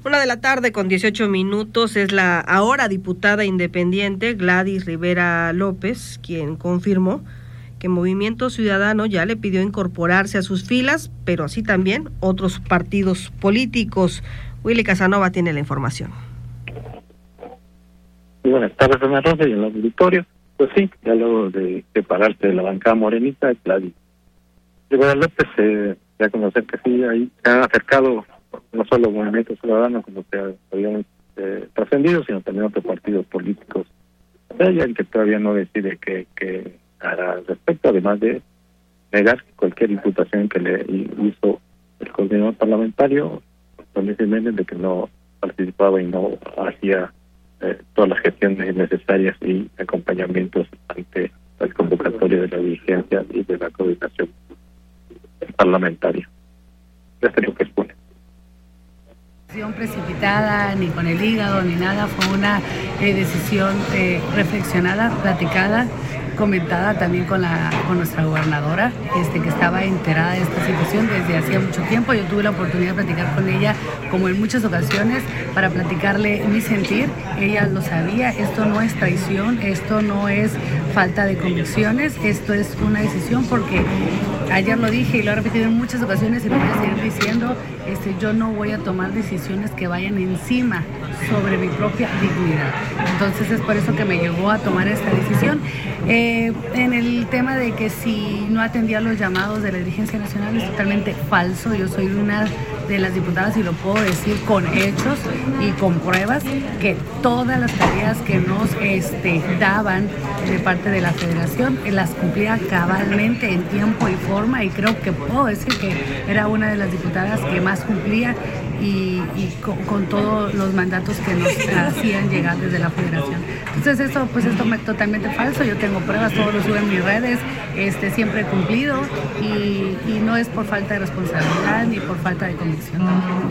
1:00 con 18 minutos. Es la ahora diputada independiente Gladys Rivera López quien confirmó que Movimiento Ciudadano ya le pidió incorporarse a sus filas, pero así también otros partidos políticos. Willy Casanova tiene la información. Buenas tardes, Ana Rosa, y en el auditorio. Pues sí, ya luego de separarse de la bancada morenista, Gladys Rivera López ya a conocer que sí, ahí se han acercado no solo Movimiento Ciudadano, como se habían trascendido, sino también otros partidos políticos. Ella el que todavía no decide qué hará al respecto, además de negar cualquier imputación que le hizo el coordinador parlamentario, Tony Jiménez, de que no participaba y no hacía todas las gestiones necesarias y acompañamientos ante el convocatorio de la dirigencia y de la coordinación parlamentaria. Ya sé lo que expone. Precipitada, ni con el hígado, ni nada, fue una decisión reflexionada, platicada, comentada también con nuestra gobernadora, que estaba enterada de esta situación desde hacía mucho tiempo. Yo tuve la oportunidad de platicar con ella, como en muchas ocasiones, para platicarle mi sentir. Ella lo sabía, esto no es traición, esto no es falta de convicciones, esto es una decisión porque ayer lo dije y lo he repetido en muchas ocasiones y lo voy a seguir diciendo, yo no voy a tomar decisiones que vayan encima sobre mi propia dignidad. Entonces es por eso que me llevó a tomar esta decisión. En el tema de que si no atendía los llamados de la dirigencia nacional es totalmente falso. Yo soy una de las diputadas y lo puedo decir con hechos y con pruebas que todas las tareas que nos daban de parte de la federación las cumplía cabalmente en tiempo y forma, y creo que puedo decir que era una de las diputadas que más cumplía y con todos los mandatos que nos hacían llegar desde la federación. Entonces esto es totalmente falso. Yo tengo pruebas, todo lo subo en mis redes, siempre he cumplido y no es por falta de responsabilidad ni por falta de convicción.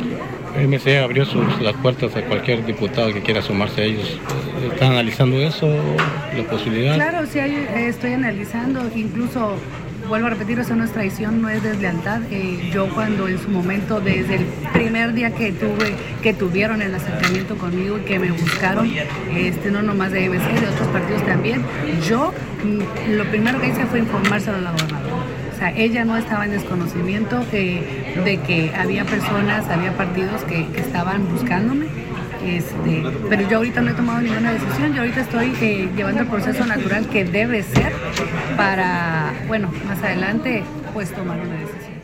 MC abrió las puertas a cualquier diputado que quiera sumarse a ellos. ¿Están analizando eso, la posibilidad? Claro, sí, estoy analizando, incluso vuelvo a repetir, eso no es traición, no es deslealtad. Yo cuando en su momento, desde el primer día que tuvieron el acercamiento conmigo y que me buscaron, no nomás de MC, de otros partidos también, yo lo primero que hice fue informárselo a la gobernadora. O sea, ella no estaba en desconocimiento de que había personas, había partidos que estaban buscándome. Pero yo ahorita no he tomado ninguna decisión. Yo ahorita estoy llevando el proceso natural que debe ser para, más adelante, pues tomar una decisión.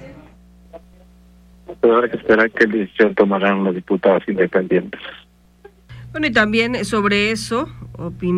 Pero habrá que esperar qué decisión tomarán los diputados independientes. Bueno, y también sobre eso, opinión